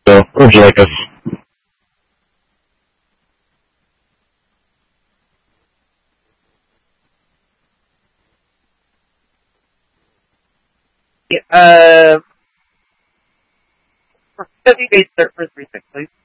So, where would you like us? Yeah, for 50 days, start for 3 6, please.